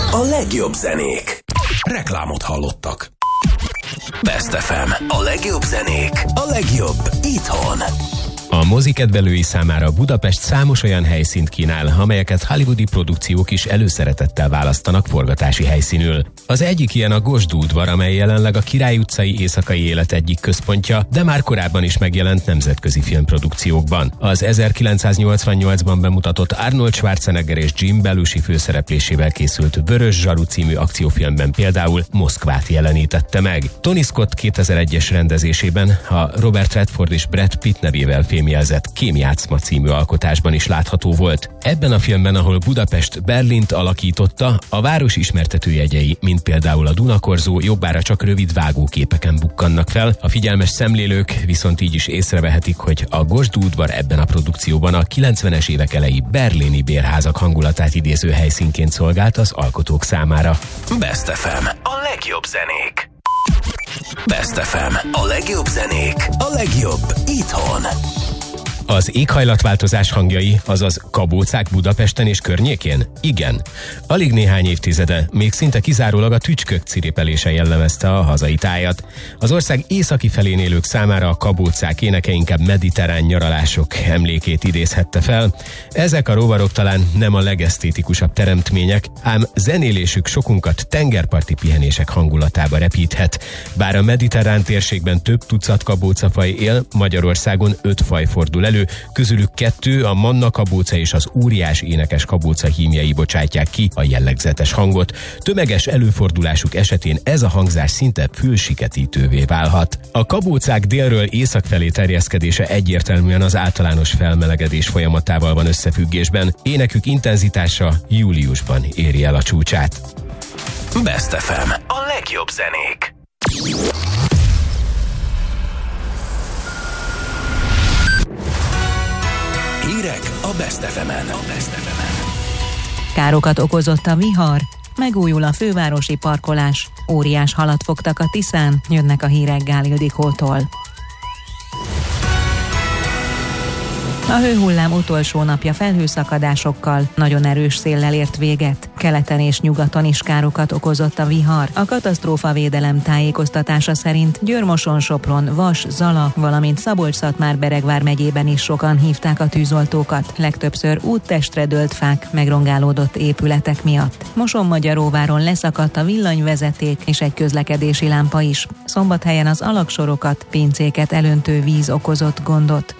A legjobb zenék. Reklámot hallottak. Best FM. A legjobb zenék. A legjobb itthon. A mozikedvelői számára Budapest számos olyan helyszínt kínál, amelyeket hollywoodi produkciók is előszeretettel választanak forgatási helyszínül. Az egyik ilyen a Gosdú udvar, amely jelenleg a Király utcai éjszakai élet egyik központja, de már korábban is megjelent nemzetközi filmprodukciókban. Az 1988-ban bemutatott Arnold Schwarzenegger és Jim Belushi főszereplésével készült Vörös zsaru című akciófilmben például Moszkvát jelenítette meg. Tony Scott 2001-es rendezésében a Robert Redford és Brad Pitt nevével fémjelzett Kémjátszma című alkotásban is látható volt. Ebben a filmben, ahol Budapest Berlint alakította, a város ismertetőjegyei, mint például a Dunakorzó, jobbára csak rövid vágóképeken bukkannak fel. A figyelmes szemlélők viszont így is észrevehetik, hogy a Gosdú udvar ebben a produkcióban a 90-es évek elejé berlini bérházak hangulatát idéző helyszínként szolgált az alkotók számára. Best FM. A legjobb zenék. Best FM. A legjobb zenék. A legjobb itthon. Az éghajlatváltozás hangjai, azaz kabócák Budapesten és környékén? Igen. Alig néhány évtizede még szinte kizárólag a tücskök cirépelése jellemezte a hazai tájat. Az ország északi felén élők számára a kabócák éneke inkább mediterrán nyaralások emlékét idézhette fel. Ezek a rovarok talán nem a legesztétikusabb teremtmények, ám zenélésük sokunkat tengerparti pihenések hangulatába repíthet. Bár a mediterrán térségben több tucat kabócafaj él, Magyarországon 5 faj fordul elő, közülük 2, a manna kabóca és az óriás énekes kabóca hímjei bocsátják ki a jellegzetes hangot. Tömeges előfordulásuk esetén ez a hangzás szinte fülsiketítővé válhat. A kabócák délről észak felé terjeszkedése egyértelműen az általános felmelegedés folyamatával van összefüggésben. Énekük intenzitása júliusban éri el a csúcsát. Best FM. A legjobb zenék. Hírek a Best FM-en. Károkat okozott a vihar, megújul a fővárosi parkolás, óriás halat fogtak a Tiszán, jönnek a hírek Gál Ildikótól. A hőhullám utolsó napja felhőszakadásokkal, nagyon erős széllel ért véget. Keleten és nyugaton is károkat okozott a vihar. A katasztrófavédelem tájékoztatása szerint Győr-Moson, Sopron, Vas, Zala, valamint Szabolcs-Szatmár-Beregvár megyében is sokan hívták a tűzoltókat. Legtöbbször úttestre dőlt fák, megrongálódott épületek miatt. Moson-Magyaróváron leszakadt a villanyvezeték és egy közlekedési lámpa is. Szombathelyen az alaksorokat, pincéket elöntő víz okozott gondot.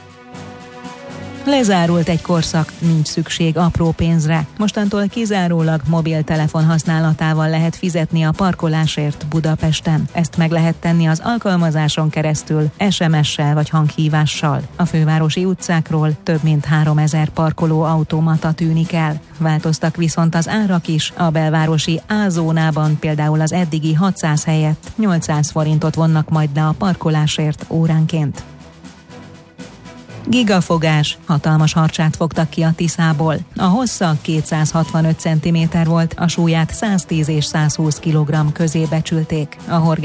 Lezárult egy korszak, nincs szükség apró pénzre. Mostantól kizárólag mobiltelefon használatával lehet fizetni a parkolásért Budapesten. Ezt meg lehet tenni az alkalmazáson keresztül, SMS-sel vagy hanghívással. A fővárosi utcákról több mint 3000 parkolóautomata tűnik el. Változtak viszont az árak is. A belvárosi A-zónában például az eddigi 600 helyett 800 forintot vonnak majd le a parkolásért óránként. Gigafogás, hatalmas harcsát fogtak ki a Tiszából. A hossza 265 cm volt, a súlyát 110 és 120 kg közé becsülték. A